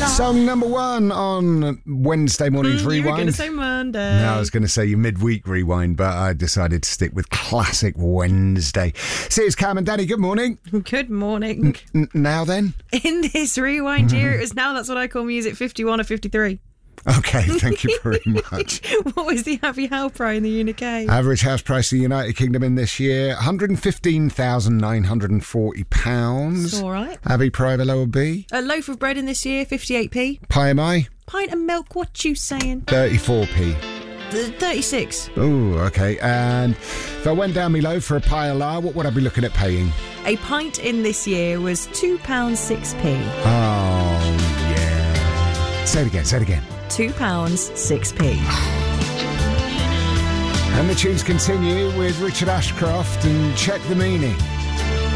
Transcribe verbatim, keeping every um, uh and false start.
Song number one on Wednesday morning's Mm, rewind. you were going to say Monday. No, I was going to say your midweek rewind, but I decided to stick with classic Wednesday. See, it's Cam and Danny. Good morning. Good morning. N- now then? In this rewind year, it was now that's what I call music fifty-one or fifty-three. Okay, thank you very much. What was the average house price in the U K? Average house price in the United Kingdom in this year, one hundred fifteen thousand nine hundred forty pounds. All right. Abbey Private Lower B. A loaf of bread in this year, fifty-eight p. Pie am I? Pint of milk, what you saying? thirty-four p. thirty-six. Oh, okay. And if I went down below for a pie a la, what would I be looking at paying? A pint in this year was two pounds six p. Oh, yeah. Say it again, say it again. two pounds six p. And the tunes continue with Richard Ashcroft and Check the Meaning.